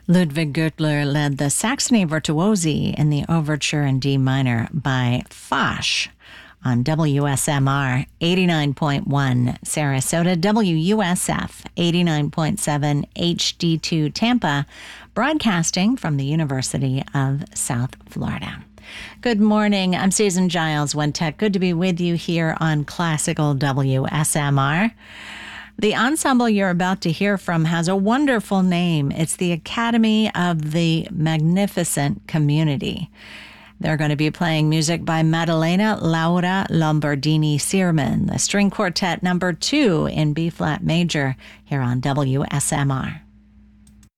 Ludwig Gürtler led the Saxony Virtuosi in the overture in D minor by Foch on WSMR 89.1 Sarasota, WUSF 89.7 HD2 Tampa, broadcasting from the University of South Florida. Good morning. I'm Susan Giles, OneTech. Good to be with you here on Classical WSMR. The ensemble you're about to hear from has a wonderful name. It's the Academy of the Magnificent Community. They're going to be playing music by Maddalena Laura Lombardini-Sierman, the String Quartet number 2 in B-flat major here on WSMR.